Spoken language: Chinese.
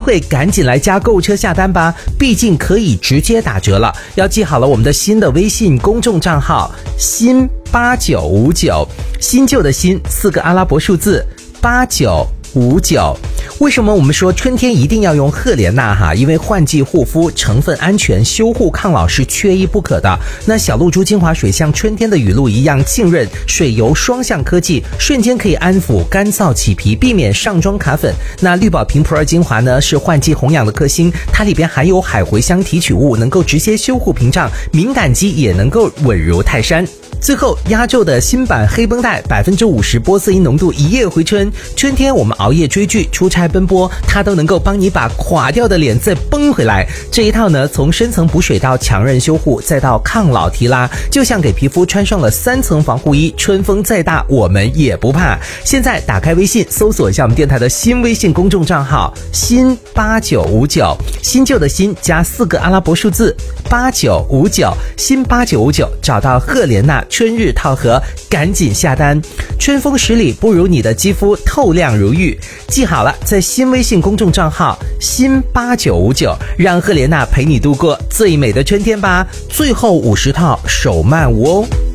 会赶紧来加购物车下单吧，毕竟可以直接打折了。要记好了我们的新的微信公众账号新8959，新旧的新4个阿拉伯数字8959。为什么我们说春天一定要用赫莲娜哈？因为换季护肤、成分安全、修护抗老是缺一不可的。那小露珠精华水像春天的雨露一样浸润，水油双向科技，瞬间可以安抚干燥起皮，避免上妆卡粉。那绿宝瓶普洱精华呢，是换季红养的克星，它里边含有海茴香提取物，能够直接修护屏障，敏感肌也能够稳如泰山。最后压轴的新版黑绷带，50%玻色因浓度，一夜回春。春天我们熬夜追剧、出差奔波，它都能够帮你把垮掉的脸再绷回来。这一套呢，从深层补水到强韧修护，再到抗老提拉，就像给皮肤穿上了3层防护衣，春风再大我们也不怕。现在打开微信，搜索一下我们电台的新微信公众账号新8959，新旧的新加4个阿拉伯数字8959，新8959，找到赫莲娜春日套盒，赶紧下单。春风10里不如你的肌肤透亮如玉。记好了，在新微信公众账号新8959，让赫莲娜陪你度过最美的春天吧。最后50套手慢无哦。